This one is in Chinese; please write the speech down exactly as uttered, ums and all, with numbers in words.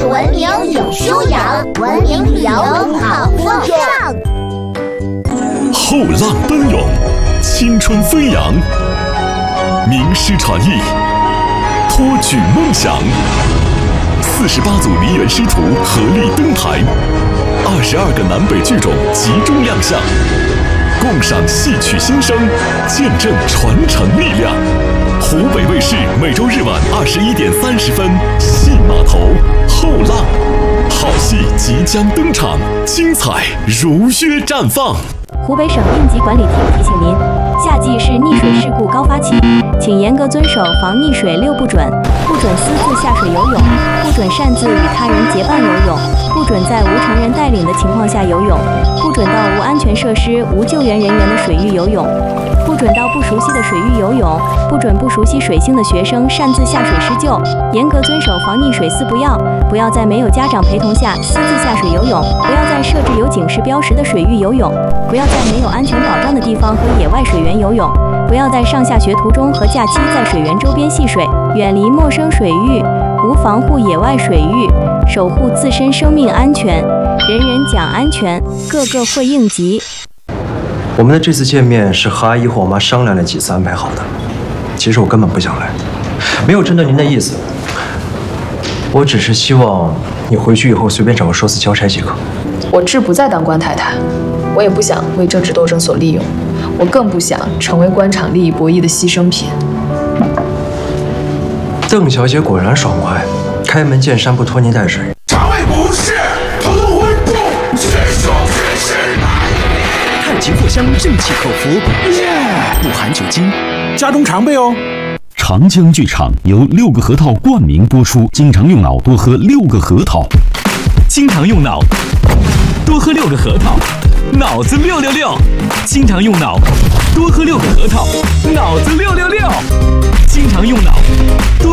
文明有修养，文明旅游好风尚。 后浪奔涌，青春飞扬，名师传艺，托举梦想。四十八组梨园师徒合力登台，二十二个南北剧种集中亮相，共赏戏曲新生，见证传承力量。湖北卫视每周日晚二十一点三十分，戏码头后浪，好戏即将登场，精彩如约绽放。 湖北省应急管理厅提醒您，夏季是溺水事故高发期，请严格遵守防溺水六不准：不准私自下水游泳，不准擅自与他人结伴游泳，不准在无成人带领的情况下游泳，不准到无安全设施、无救援人员的水域游泳，不准到不熟悉的水域游泳，不准不熟悉水性的学生擅自下水施救。严格遵守防溺水四不要：不要在没有家长陪同下私自下水游泳，不要在设置有警示标识的水域游泳，不要在没有安全保障的地方和野外水源游泳，不要在上下学途中和假期在水源周边戏水，远离陌生水域，无防护野外水域，守护自身生命安全。人人讲安全，个个会应急。 我们的这次见面是和阿姨和我妈商量了几次安排好的。其实我根本不想来，没有针对您的意思。我只是希望你回去以后随便找个说辞交差即可。 我志不在当官太太，我也不想为政治斗争所利用，我更不想成为官场利益博弈的牺牲品。 邓小姐果然爽快，开门见山不拖泥带水。 肠胃不适，头痛胃部，血手血势。 太极藿香正气口服，不含酒精， 家中常备哦。 长江剧场由六个核桃冠名播出，经常用脑多喝六个核桃， 经常用脑多喝六个核桃，脑子六六六。经常用脑多喝六个核桃，脑子六六六。经常用脑多